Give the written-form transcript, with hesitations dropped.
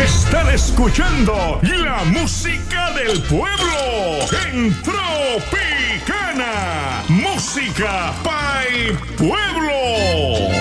Están escuchando la música del pueblo en Tropicana. Música para el pueblo.